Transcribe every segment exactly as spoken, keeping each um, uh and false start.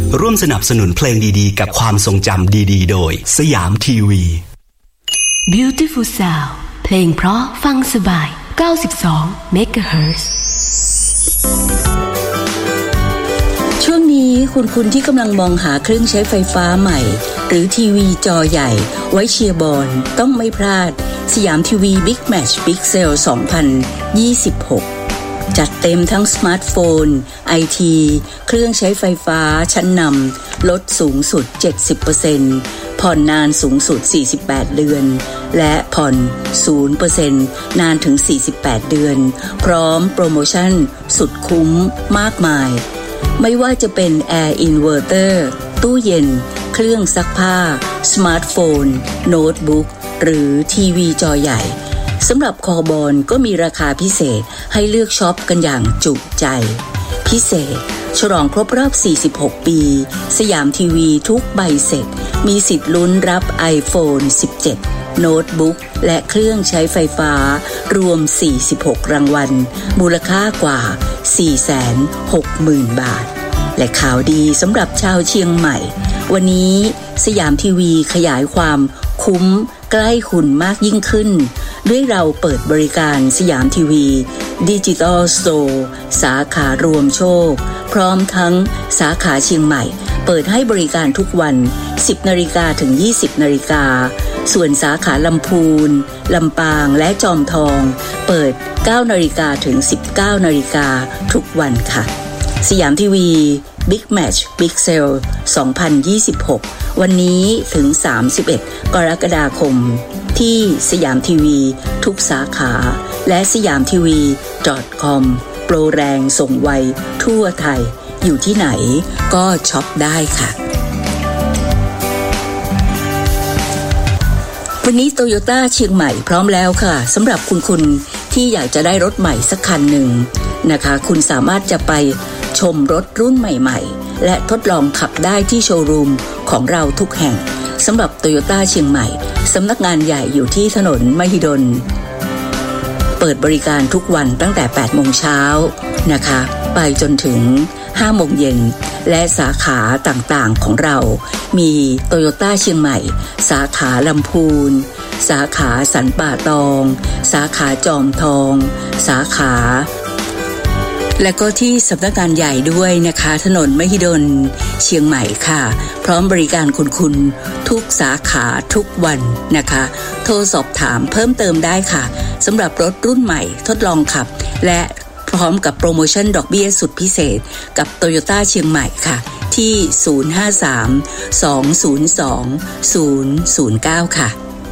ร่วมสนับสนุนเพลงดีๆกับความทรงจำดีๆโดยสยามทีวี Beautiful Sound เพลงเพราะฟังสบายเก้าสิบสอง เมกะเฮิรตซ์ช่วงนี้คุณคุณที่กำลังมองหาเครื่องใช้ไฟฟ้าใหม่หรือทีวีจอใหญ่ไว้เชียร์บอลต้องไม่พลาดสยามทีวี Big Match Big Sale สองพันยี่สิบหกจัดเต็มทั้งสมาร์ทโฟน ไอ ที เครื่องใช้ไฟฟ้าชั้นนำลดสูงสุด เจ็ดสิบเปอร์เซ็นต์ ผ่อนนานสูงสุดสี่สิบแปดเดือนและผ่อน ศูนย์เปอร์เซ็นต์ นานถึงสี่สิบแปดเดือนพร้อมโปรโมชั่นสุดคุ้มมากมายไม่ว่าจะเป็น Air Inverter ตู้เย็นเครื่องซักผ้าสมาร์ทโฟนโน้ตบุ๊กหรือทีวีจอใหญ่สำหรับคอบอลก็มีราคาพิเศษให้เลือกช็อปกันอย่างจุใจพิเศษฉลองครบรอบสี่สิบหกปีสยามทีวีทุกใบเสร็จมีสิทธิ์ลุ้นรับ iPhone สิบเจ็ด โน้ตบุ๊กและเครื่องใช้ไฟฟ้ารวมสี่สิบหกรางวัลมูลค่ากว่า สี่แสนหกหมื่น บาทและข่าวดีสำหรับชาวเชียงใหม่วันนี้สยามทีวีขยายความคุ้มใกล้คุณมากยิ่งขึ้นด้วยเราเปิดบริการสยามทีวีดิจิตอลสโตร์สาขารวมโชคพร้อมทั้งสาขาเชียงใหม่เปิดให้บริการทุกวัน สิบนาฬิกาถึงยี่สิบนาฬิกาส่วนสาขาลำพูนลำปางและจอมทองเปิด เก้านาฬิกาถึงสิบเก้านาฬิกาทุกวันค่ะสยามทีวี Big Match Big Sale สองพันยี่สิบหกวันนี้ถึงสามสิบเอ็ดกรกฎาคมที่สยามทีวีทุกสาขาและสยามทีวี .com โปรแรงส่งไวทั่วไทยอยู่ที่ไหนก็ช็อปได้ค่ะวันนี้โตโยต้าเชียงใหม่พร้อมแล้วค่ะสำหรับคุณคุณที่อยากจะได้รถใหม่สักคันหนึ่งนะคะคุณสามารถจะไปชมรถรุ่นใหม่ๆและทดลองขับได้ที่โชว์รูมของเราทุกแห่งสำหรับโตโยต้าเชียงใหม่สำนักงานใหญ่อยู่ที่ถนนมหิดลเปิดบริการทุกวันตั้งแต่ แปดโมงเช้านะคะไปจนถึง ห้าโมงเย็นและสาขาต่างๆของเรามีโตโยต้าเชียงใหม่สาขาลำพูนสาขาสันป่าตองสาขาจอมทองสาขาและก็ที่สำนักงานใหญ่ด้วยนะคะถนนมหิดลเชียงใหม่ค่ะพร้อมบริการคุณคุณทุกสาขาทุกวันนะคะโทรสอบถามเพิ่มเติมได้ค่ะสำหรับรถรุ่นใหม่ทดลองขับและพร้อมกับโปรโมชั่นดอกเบี้ยสุดพิเศษกับโตโยต้าเชียงใหม่ค่ะที่ศูนย์ ห้า สาม สอง ศูนย์ สอง ศูนย์ ศูนย์ เก้าค่ะ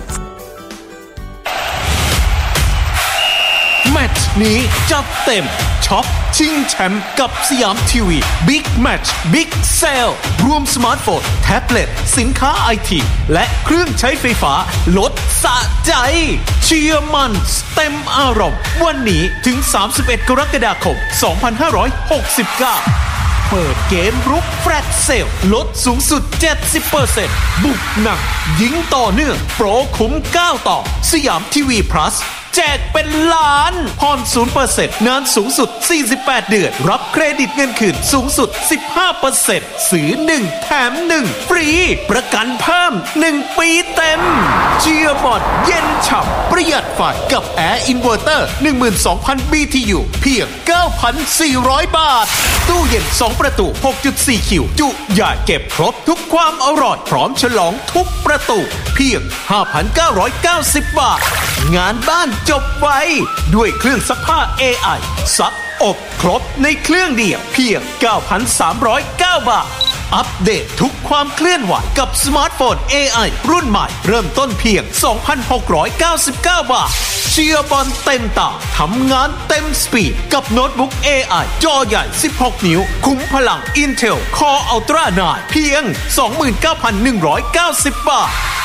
แมตช์นี้จัดเต็มช็อปชิงแชมป์กับสยามทีวี Big Match Big Sale รวมสมาร์ทโฟนแท็บเล็ตสินค้าไอทีและเครื่องใช้ไฟฟ้าลดสะใจเชียร์มันเต็มอารมณ์วันนี้ถึงสามสิบเอ็ดกรกฎาคมสองพันห้าร้อยหกสิบเก้าเปิดเกมรุกแฟลชเซลลดสูงสุด เจ็ดสิบเปอร์เซ็นต์ บุกหนักยิงต่อเนื่องโปรคุ้มเก้าต่อสยามทีวี Plusแจกเป็นล้านผ่อน ศูนย์เปอร์เซ็นต์ นานสูงสุดสี่สิบแปดเดือนรับเครดิตเงินคืนสูงสุด สิบห้าเปอร์เซ็นต์ ซื้อหนึ่งแถมหนึ่งฟรีประกันเพิ่มหนึ่งปีเต็มเชียร์บอลเย็นฉ่ำประหยัดไฟกับ Air Inverter หนึ่งหมื่นสองพัน บี ที ยู เพียง เก้าพันสี่ร้อย บาทตู้เย็นสองประตู หกจุดสี่ คิวจุใหญ่เก็บครบทุกความอร่อยพร้อมฉลองทุกประตูเพียง ห้าพันเก้าร้อยเก้าสิบ บาทงานบ้านจบไวด้วยเครื่องซักผ้า เอ ไอ ซักอบครบในเครื่องเดียวเพียง เก้าพันสามร้อยเก้า บาทอัปเดตทุกความเคลื่อนไหวกับสมาร์ทโฟน เอ ไอ รุ่นใหม่เริ่มต้นเพียง สองพันหกร้อยเก้าสิบเก้า บาทเชียร์บอลเต็มตาทำงานเต็มสปีดกับโน้ตบุ๊ก เอ ไอ จอใหญ่สิบหกนิ้วคุ้มพลัง Intel Core Ultra ไนน์ เพียง สองหมื่นเก้าพันหนึ่งร้อยเก้าสิบ บาท